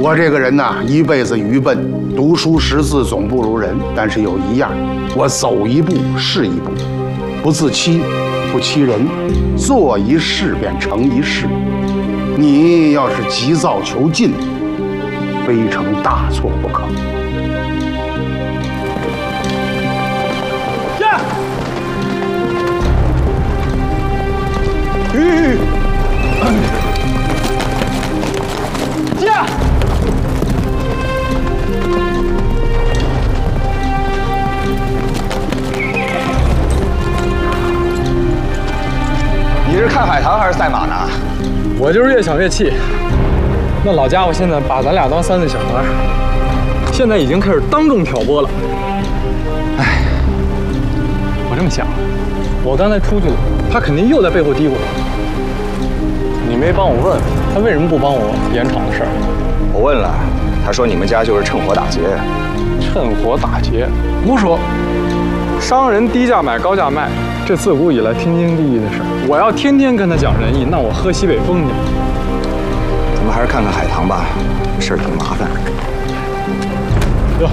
我这个人呐，一辈子愚笨，读书识字总不如人。但是有一样，我走一步是一步，不自欺，不欺人，做一事便成一事。你要是急躁求进，非成大错不可。 呀！呀！ 你是看海棠还是赛马呢？ 我就是越想越气。那老家伙现在把咱俩当3岁小孩，现在已经开始当众挑拨了。哎，我这么想，我刚才出去了，他肯定又在背后嘀咕了。你没帮我问他为什么不帮我盐场的事儿？ 我问了，他说你们家就是趁火打劫。 趁火打劫？胡说！商人低价买高价卖，这自古以来天经地义的事儿。我要天天跟他讲仁义，那我喝西北风去。 咱们还是看看海棠吧，这事儿挺麻烦。 哟，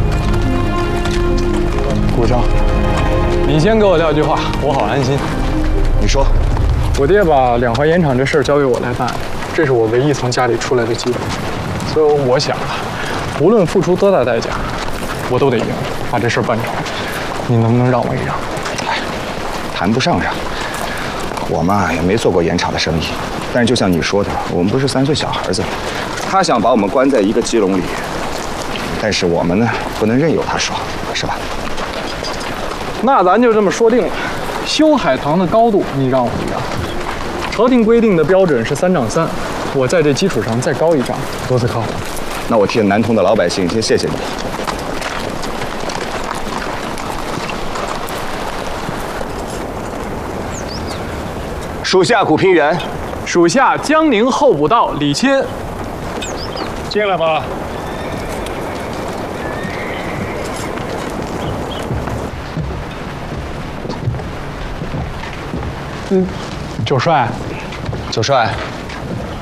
顾生，你先给我撂句话，我好安心。 你说， 我爹把2环盐场这事儿交给我来办，这是我唯一从家里出来的机会，所以我想啊，无论付出多大代价，我都得赢，把这事儿办成。你能不能让我一让？ 谈不上让。我嘛也没做过盐场的生意，但是就像你说的，我们不是3岁小孩子。他想把我们关在一个鸡笼里，但是我们呢不能任由他爽，是吧？ 那咱就这么说定了，修海棠的高度你让我一让。朝廷规定的标准是3丈3，我在这基础上再高1丈，多次靠谱。 那我替南通的老百姓先谢谢你。属下古平原， 属下江宁候补道李谦。进来吧。九帅， 九帅，